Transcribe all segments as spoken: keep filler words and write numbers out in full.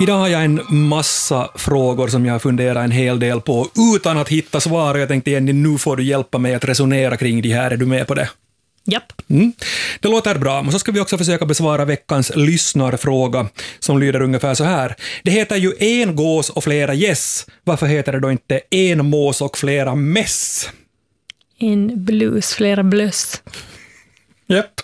Idag har jag en massa frågor som jag funderar en hel del på utan att hitta svar. Jag tänkte Jenny, nu får du hjälpa mig att resonera kring det här. Är du med på det? Japp. Mm. Det låter bra, men så ska vi också försöka besvara veckans lyssnarfråga som lyder ungefär så här. Det heter ju en gås och flera gäss. Varför heter det då inte en mås och flera mäss? En blues, flera blöss. Japp.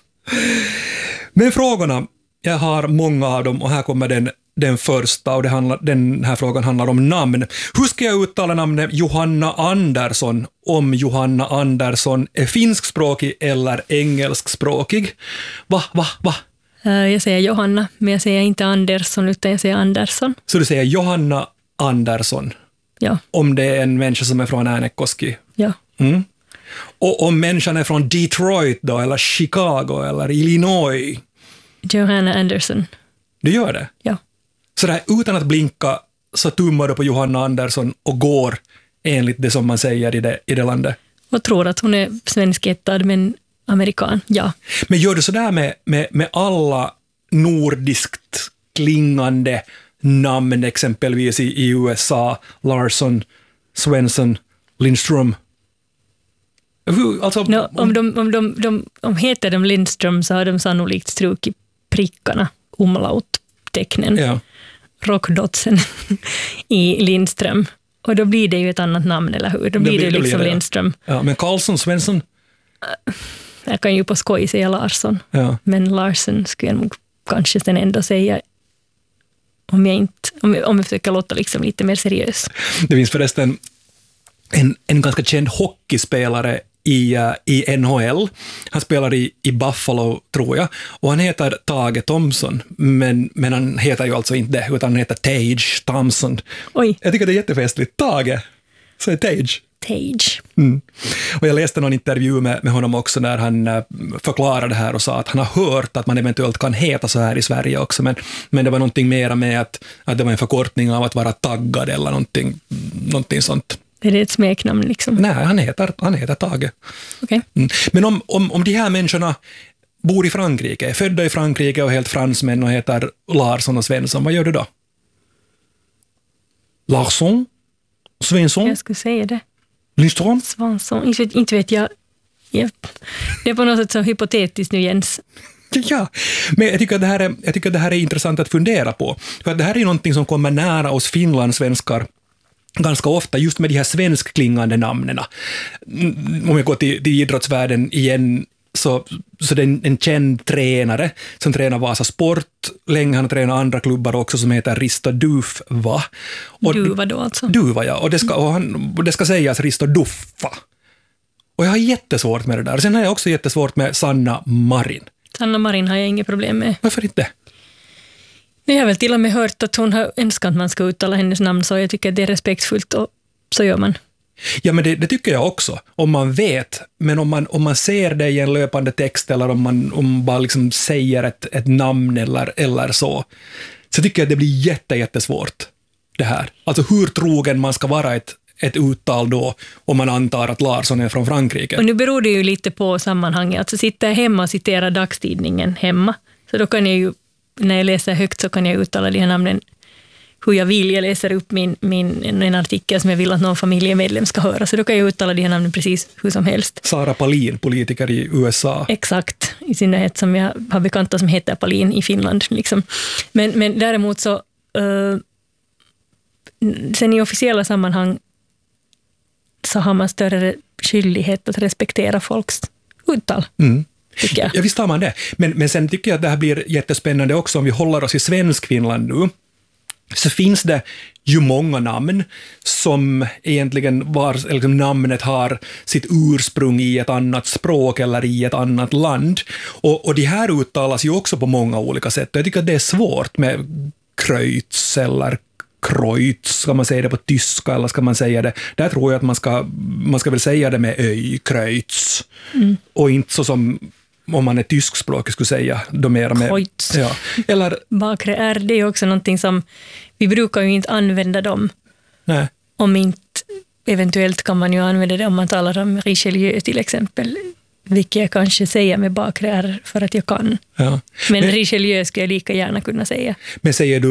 Men frågorna, jag har många av dem och här kommer den, den första och det handlar, den här frågan handlar om namn. Hur ska jag uttala namnet Johanna Andersson om Johanna Andersson är finskspråkig eller engelskspråkig? Va, va, va? Jag säger Johanna, men jag säger inte Andersson utan jag säger Andersson. Så du säger Johanna Andersson? Ja. Om det är en människa som är från Äänekoski? Ja. Mm. Och om människan är från Detroit då, eller Chicago eller Illinois? Johanna Anderson. Du gör det? Ja. Så där, utan att blinka så tummar du på Johanna Andersson och går enligt det som man säger i det, i det landet. Och tror att hon är svenskättad men amerikan, ja. Men gör du så där med, med, med alla nordiskt klingande namn exempelvis i, i U S A? Larson, Svensson, Lindström. Alltså, no, om, de, om, de, de, om heter de Lindström så har de sannolikt strukit prickarna, umlaut-tecknen, ja. rockdotsen i Lindström. Och då blir det ju ett annat namn, eller hur? Då blir, då blir det liksom blir det, Lindström. Ja. Ja, men Karlsson, Svensson? Jag kan ju på skoj säga Larsson. Ja. Men Larsen skulle jag nog kanske sen ändå säga om jag, inte, om jag, om jag försöker låta liksom lite mer seriös. Det finns förresten en, en ganska känd hockeyspelare i, uh, i N H L. Han spelar i, i Buffalo, tror jag. Och han heter Tage Thompson. Men, men han heter ju alltså inte det, utan han heter Tage Thompson. Oj. Jag tycker det är jättefestligt. Tage. Så är Tage. Tage. Mm. Och jag läste någon intervju med, med honom också när han uh, förklarade det här och sa att han har hört att man eventuellt kan heta så här i Sverige också. Men, men det var någonting mera med att, att det var en förkortning av att vara taggad eller någonting, någonting sånt. Är det ett smeknamn liksom? Nej, han heter, han heter Tage. Okay. Mm. Men om, om, om de här människorna bor i Frankrike, är födda i Frankrike och helt fransmän och heter Larsson och Svensson, vad gör du då? Larsson? Svensson? Jag skulle säga det. Lindström? Svansson? Inte vet, inte vet jag. Yep. Det är på något sätt så hypotetiskt nu, Jens. Ja, men jag tycker, att det här är, jag tycker att det här är intressant att fundera på. För att det här är ju någonting som kommer nära oss finlandssvenskar ganska ofta, just med de här svenskklingande namnen. Om jag går till, till idrottsvärlden igen, så, så det är en, en känd tränare som tränar Vasa Sport. Länge han tränar andra klubbar också som heter Risto Dufva. Och, Duva då alltså? Duva, ja. Och det ska, och han, och det ska sägas Risto Duffa. Och jag har jättesvårt med det där. Sen har jag också jättesvårt med Sanna Marin. Sanna Marin har jag inget problem med. Varför inte? Jag har väl till och med hört att hon har önskat att man ska uttala hennes namn, så jag tycker att det är respektfullt och så gör man. Ja, men det, det tycker jag också, om man vet. Men om man, om man ser det i en löpande text eller om man, om man bara liksom säger ett, ett namn eller, eller så, så tycker jag att det blir jätte, jättesvårt det här. Alltså hur trogen man ska vara ett, ett uttal då om man antar att Larsson är från Frankrike. Och nu beror det ju lite på sammanhanget. Alltså sitter jag hemma och citerar dagstidningen hemma, så då kan jag ju, när jag läser högt så kan jag uttala de här namnen hur jag vill. Jag läser upp min, min, en artikel som jag vill att någon familjemedlem ska höra, så då kan jag uttala de här namnen precis hur som helst. Sarah Palin, politiker i U S A. Exakt, i synnerhet som jag har bekanta som heter Palin i Finland. Liksom. Men, men däremot så uh, sen i officiella sammanhang så har man större skyldighet att respektera folks uttal. Mm. Jag. Ja, visst har man det. Men, men sen tycker jag att det här blir jättespännande också om vi håller oss i svensk Finland nu. Så finns det ju många namn som egentligen var, liksom namnet har sitt ursprung i ett annat språk eller i ett annat land. Och, och de här uttalas ju också på många olika sätt. Jag tycker att det är svårt med Kreutz eller Kreutz, ska man säga det på tyska eller ska man säga det, där tror jag att man ska, man ska väl säga det med öj, Kreutz. Mm. Och inte så som om man är tyskspråkig skulle säga då mer med Kreutz. Ja. Eller bakre R, det är också någonting som vi brukar ju inte använda dem. Nej. Om inte, eventuellt kan man ju använda det om man talar om Richelieu till exempel, vilket jag kanske säger med bakre R för att jag kan. Ja. Men, men Richelieu skulle jag lika gärna kunna säga. Men säger du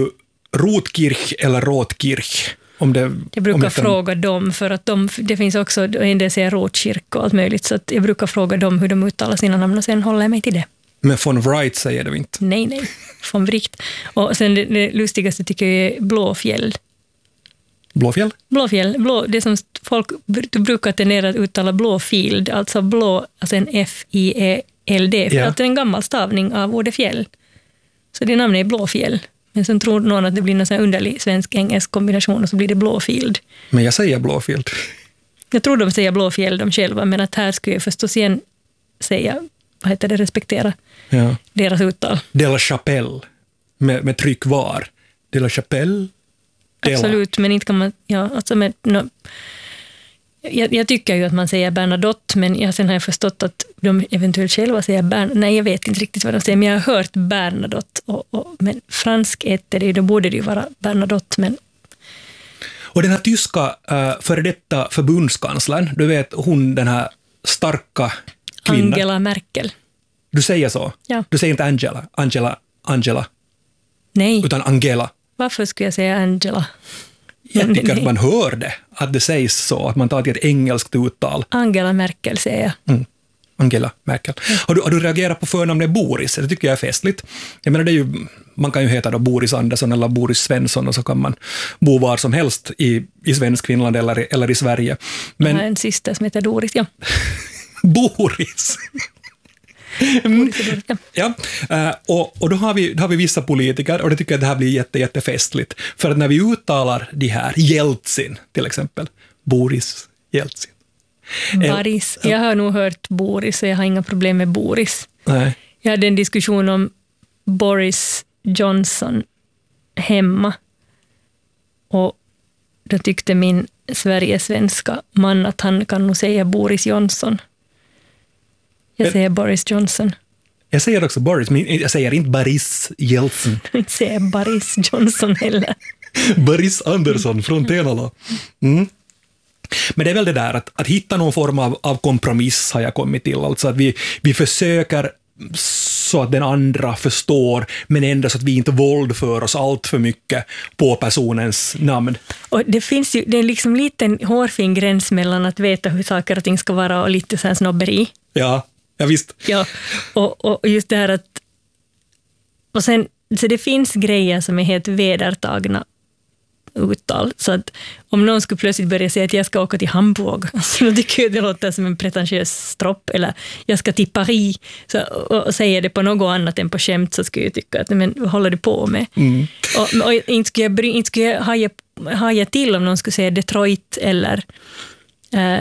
Rotkirch eller Rotkirch? Om det, jag brukar om det fråga dem, för att de, det finns också en del säger Rotkirch och allt möjligt, så att jag brukar fråga dem hur de uttalar sina namn och sen håller jag mig till det. Men von Wright säger det inte? Nej, nej, von Wright. Och sen det, det lustigaste tycker jag är Blåfjäll. Blåfjäll? Blåfjäll, blå, det som folk brukar tendera att uttala Blåfield, alltså blå, alltså en F I E L D, för ja. att det är en gammal stavning av ordet fjäll. Så det namnet är Blåfjäll. Men sen tror någon att det blir någon sån här underlig svensk-engelsk kombination och så blir det Blåfield. Men jag säger Blåfield. Jag tror de säger Blåfjäll de själva, men att här skulle jag förstås igen säga, vad heter det, respektera ja. deras uttal. De la Chapelle, med, med tryck var. De la Chapelle. De la. Absolut, men inte kan man, ja, alltså med, no, jag, jag tycker ju att man säger Bernadotte, men jag, sen har jag förstått att de eventuellt själva säger Bern, nej jag vet inte riktigt vad de säger, men jag har hört Bernadotte, och, och, men fransk äter det, då borde det ju vara Bernadotte, men och den här tyska uh, före detta förbundskanslern, du vet hon, den här starka kvinnan. Angela Merkel. Du säger så? Ja. Du säger inte Angela, Angela, Angela. Nej. Utan Angela. Varför skulle jag säga Angela? Jag tycker nej. att man hör det, att det sägs så, att man tar till ett engelskt uttal. Angela Merkel säger jag. Mm. Angela Merkel. Mm. Har, du, har du reagerat på förnamnet Boris? Det tycker jag är festligt. Jag menar, det är ju, man kan ju heta då Boris Andersson eller Boris Svensson, och så kan man bo var som helst i, i svensk Finland eller, eller i Sverige. Men, jag har en syster som heter Doris, ja. Boris! Mm. Doris, Doris, ja. Ja, uh, och, och då, har vi, då har vi vissa politiker, och det tycker jag att det här blir jätte, jättefestligt. För att när vi uttalar de här, Jeltsin till exempel, Boris Jeltsin. Boris. Jag har nog hört Boris, och jag har inga problem med Boris. Nej. Jag hade en diskussion om Boris Johnson hemma, och då tyckte min Sverigesvenska man att han kan nog säga Boris Johnson. Jag säger Boris Johnson. Jag säger också Boris, men jag säger inte Boris Jeltsin. Jag säger Boris Johnson heller. Boris Andersson från Tenala. Mm. Men det är väl det där att, att hitta någon form av, av kompromiss har jag kommit till. Alltså att vi, vi försöker så att den andra förstår, men ändå så att vi inte våldför oss allt för mycket på personens namn. Och det finns ju, det är liksom lite en hårfin gräns mellan att veta hur saker och ting ska vara och lite så här snobberi. Ja, ja visst. Ja, och, och just det här att och sen, så det finns grejer som är helt vedertagna uttal, så att om någon skulle plötsligt börja säga att jag ska åka till Hamburg, så då tycker jag det låter som en pretentiös stropp, eller jag ska till Paris, så, och, och säger det på något annat än på skämt, så skulle jag tycka att men vad håller du på med? Mm. Och, och inte skulle jag, bry, inte skulle jag haja, haja till om någon skulle säga Detroit eller äh,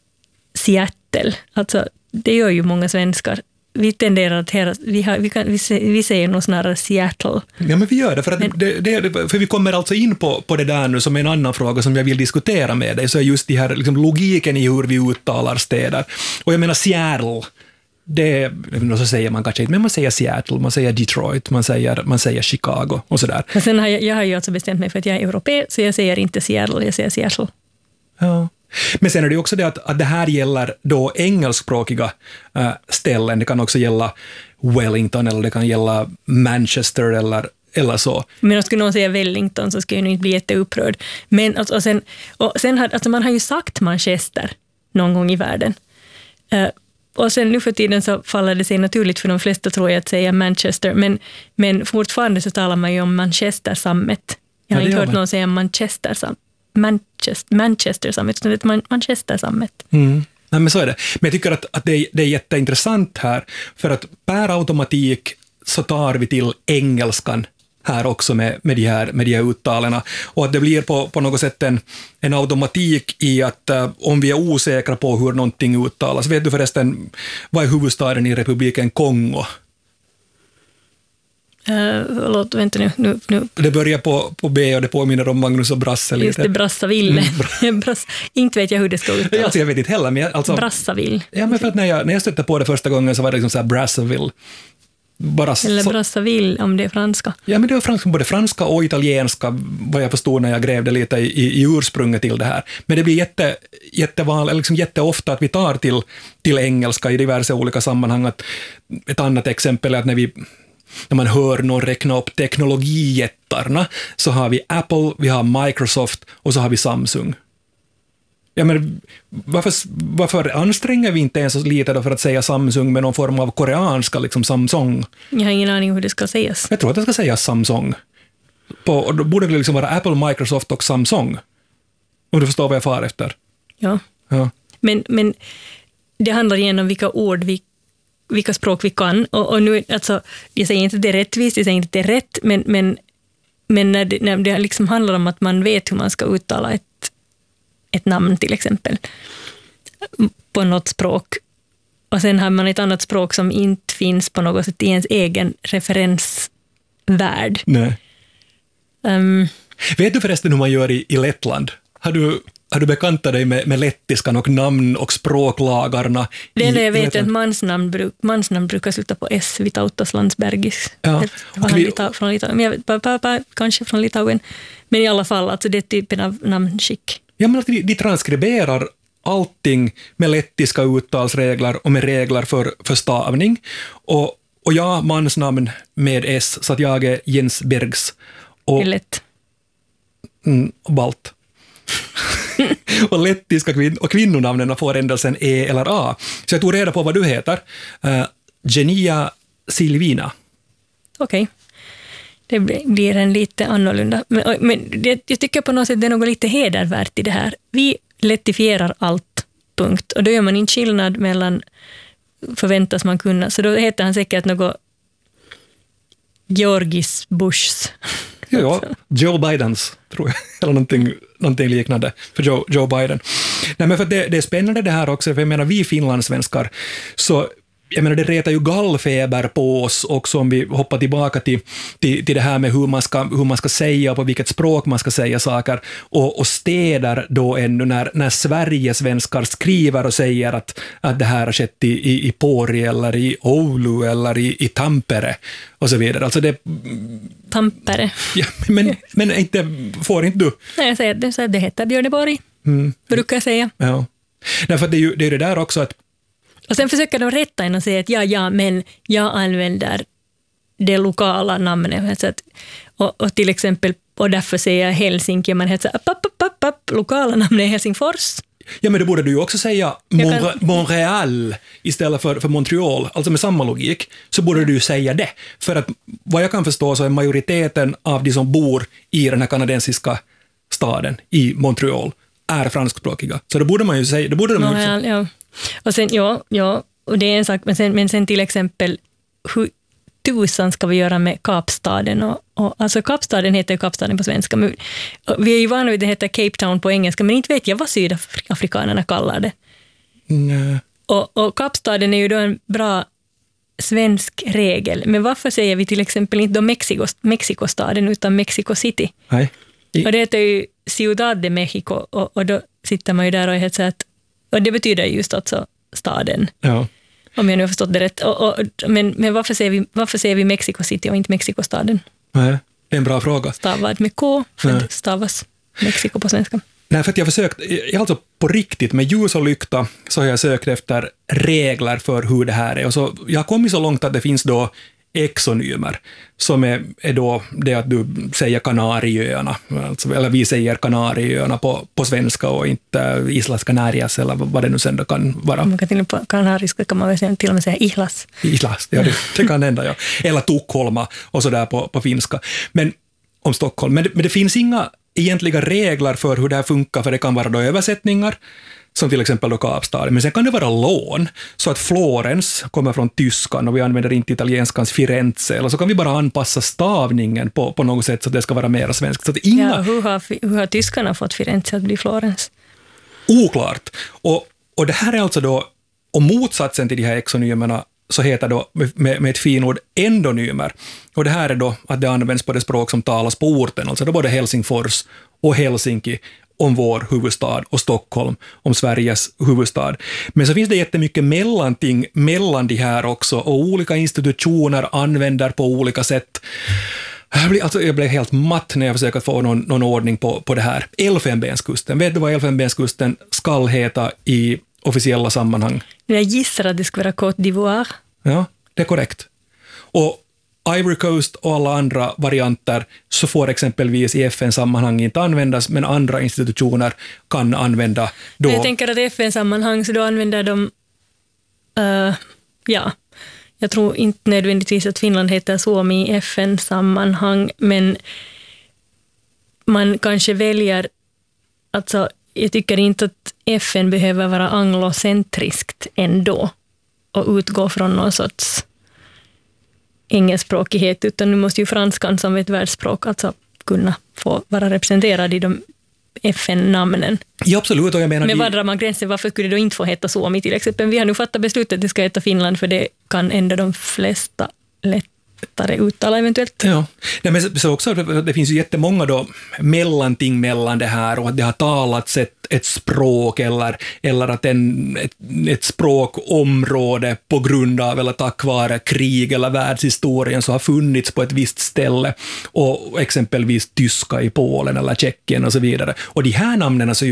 Seattle. Alltså, det gör ju många svenskar. Vi tenderar att höra, vi, har, vi, kan, vi, säger, vi säger nog snarare Seattle. Ja, men vi gör det, för, att men, det, det, för vi kommer alltså in på, på det där nu som är en annan fråga som jag vill diskutera med dig, så är just det här liksom, logiken i hur vi uttalar städer. Och jag menar Seattle, det, så säger man kanske inte, men man säger Seattle, man säger Detroit, man säger, man säger Chicago och sådär. Men sen har jag, jag har ju alltså bestämt mig för att jag är europé, så jag säger inte Seattle, jag säger Seattle. Ja. Men sen är det också det att, att det här gäller då engelskspråkiga äh, ställen. Det kan också gälla Wellington, eller det kan gälla Manchester eller, eller så. Men om skulle någon säga Wellington så skulle jag nog inte bli jätteupprörd. Men alltså, och sen, och sen har, alltså man har ju sagt Manchester någon gång i världen. Uh, och sen nu för tiden så faller det sig naturligt för de flesta, tror jag, att säga Manchester. Men, men fortfarande så talar man ju om Manchester-sammet. Jag har ja, inte hört någon säga Manchester-sammet. Manchester, Manchester sammet, utan ett Manchester sammet. Mm. Nej, men så är det. Men jag tycker att, att det, är, det är jätteintressant här, för att per automatik så tar vi till engelskan här också med, med, de, här, med de här uttalarna. Och att det blir på, på något sätt en, en automatik i att uh, om vi är osäkra på hur någonting uttalas. Vet du förresten, vad är huvudstaden i republiken Kongo? Uh, låt, vänta nu, nu, nu. Det börjar på, på B och det påminner om Magnus och Brasse lite. Just det, Brazzaville. Mm. Brass, inte vet jag hur det ska uttalas. Alltså, jag vet inte heller. Men jag, alltså, Brazzaville. Ja, men för att när jag, när jag stötte på det första gången så var det liksom så här Brazzaville. Bara Eller så, Brazzaville om det är franska. Ja, men det var franska, både franska och italienska, vad jag förstod när jag grävde lite i, i, i ursprunget till det här. Men det blir jätte, jättevan, liksom jätteofta att vi tar till, till engelska i diverse olika sammanhang. Att ett annat exempel är att när vi när man hör någon räkna upp teknologijättarna, så har vi Apple, vi har Microsoft och så har vi Samsung. Ja, men varför, varför anstränger vi inte ens lite då för att säga Samsung med någon form av koreanska, liksom Samsung? Jag har ingen aning hur det ska sägas. Jag tror att det ska sägas Samsung. På, och då borde det liksom vara Apple, Microsoft och Samsung. Om du förstår vad jag far efter. Ja, ja. Men, men det handlar igen om vilka ord vi, vilka språk vi kan. Och, och nu, alltså, jag säger inte att det är rättvist, jag säger inte att det är rätt, men, men, men när det, när det liksom handlar om att man vet hur man ska uttala ett ett namn till exempel på något språk, och sen har man ett annat språk som inte finns på något sätt i ens egen referensvärld. Nej. Um, Vet du förresten hur man gör i, i Lettland? Har du, har du bekantat dig med, med lettiskan och namn och språklagarna? Det enda jag vet Lettland? är att mansnamn, bruk, mansnamn brukar sluta på S, Vitautas Landsbergis. Ja. Och vi, Lita, från Litauen, jag vet, pa, pa, pa, kanske från Litauen. Men i alla fall, alltså det är typen av namnskick. Ja, men de, de transkriberar allting med lettiska uttalsregler och med regler för, för stavning. Och, och jag mansnamn med S, så att jag är Jens Bergs. Och, det är lätt. Mm, och balt. Och lettiska kvin- och kvinnonamnen får ändelsen E eller A. Så jag tog reda på vad du heter. Uh, Genia Silvina. Okej. Okay. Det blir en lite annorlunda. Men, men det, jag tycker på något sätt det är något lite hedervärt i det här. Vi lettifierar allt, punkt. Och då gör man inte skillnad mellan förväntas man kunna. Så då heter han säkert något Georgis Bushs. Ja, ja, Joe Bidens, tror jag. Eller någonting, någonting liknande för Joe, Joe Biden. Nej, men för det, det är spännande det här också, för jag menar, vi finlandssvenskar, så jag menar, det retar ju gallfeber på oss också om vi hoppar tillbaka till, till, till det här med hur man, ska, hur man ska säga och på vilket språk man ska säga saker. Och, och städer då ännu, när, när Sverigesvenskar skriver och säger att, att det här har skett i, i, i Pori eller i Oulu eller i, i Tampere och så vidare. Alltså det, Tampere. Ja, men, men inte, får inte du? Nej, jag säger det, så det heter Björneborg, mm. brukar jag säga. Ja. Därför det är ju det, är det där också att och sen försöker de rätta en och säga att ja, ja, men jag använder det lokala namnet. Så att, och, och till exempel, och därför säger jag Helsinki, man heter så app, app, app, app, lokala namnet är Helsingfors. Ja, men det borde du ju också säga Mon- kan... Montreal istället för, för Montreal. Alltså med samma logik så borde du ju säga det. För att vad jag kan förstå så är majoriteten av de som bor i den här kanadensiska staden i Montreal är franskspråkiga. Så då borde man ju säga, det borde de ju Montreal, också. Ja. Och sen, ja, ja, och det är en sak, men sen, men sen till exempel, hur tusan ska vi göra med Kapstaden? Och, och, alltså Kapstaden heter ju Kapstaden på svenska, men vi är ju vana vid att det heter Cape Town på engelska, men inte vet jag vad sydafrikanerna kallar det. Mm. Och, och Kapstaden är ju då en bra svensk regel, men varför säger vi till exempel inte då Mexiko, Mexikostaden utan Mexico City? Nej. I... Och det heter ju Ciudad de México, och, och då sitter man ju där och heter så att och det betyder just alltså staden. Ja. Om jag nu har förstått det rätt. Och, och, men men varför, säger vi, varför säger vi Mexico City och inte Mexikostaden? Nej, det är en bra fråga. Stavad med K, för det stavas Mexiko på svenska. Nej, för att jag har försökt, alltså på riktigt, med ljus och lykta så har jag sökt efter regler för hur det här är. Och så, jag har kommit så långt att det finns då exonymer, som är, är då det att du säger Kanarieöarna, alltså, eller vi säger Kanarieöarna på, på svenska och inte Islas Canarias eller vad det nu sen då kan vara. Man kan till och med på kanariska kan man väl till och med säga Islas. Islas, ja, det, det kan hända, ja. Eller Tukholma och sådär på, på finska. Men om Stockholm. Men det, men det finns inga egentliga regler för hur det här funkar, för det kan vara då översättningar, som till exempel då Kapstaden. Men sen kan det vara lån, så att Florens kommer från tyskan och vi använder inte italienskans Firenze, eller så kan vi bara anpassa stavningen på, på något sätt så att det ska vara mer svenskt. Så att inga... Ja, hur har, hur har tyskarna fått Firenze att bli Florens? Oklart. Och, och det här är alltså då, och motsatsen till de här exonymerna så heter då med, med ett finord endonymer. Och det här är då att det används på det språk som talas på orten, alltså då både Helsingfors och Helsinki om vår huvudstad och Stockholm om Sveriges huvudstad. Men så finns det jättemycket mellanting mellan de här också, och olika institutioner använder på olika sätt. Jag blev, alltså, jag blev helt matt när jag försöker få någon, någon ordning på, på det här. Elfenbenskusten, vet du vad Elfenbenskusten ska heta i officiella sammanhang? Jag gissar att det ska vara Côte d'Ivoire. Ja, det är korrekt. Och Ivory Coast och alla andra varianter så får exempelvis i F N-sammanhang inte användas, men andra institutioner kan använda då. Jag tänker att i F N-sammanhang så då använder de, uh, ja, jag tror inte nödvändigtvis att Finland heter Suomi i F N-sammanhang, men man kanske väljer, alltså jag tycker inte att F N behöver vara anglocentriskt ändå och utgå från någon sorts engelskspråkighet, utan nu måste ju franskan som ett världsspråk alltså kunna få vara representerad i de F N-namnen. Ja, absolut. Och jag menar men de... vad drar man gränsen? Varför skulle det då inte få heta Suomi till exempel? Vi har nu fattat beslutet att det ska heta Finland, för det kan ändå de flesta lättare uttala eventuellt. Ja, nej, men så också, det finns ju jättemånga då mellanting mellan det här och att det har talats ett, ett språk eller, eller att en, ett, ett språkområde på grund av eller tack vare krig eller världshistorien så har funnits på ett visst ställe och exempelvis tyska i Polen eller Tjeckien och så vidare. Och de här namnen så är ju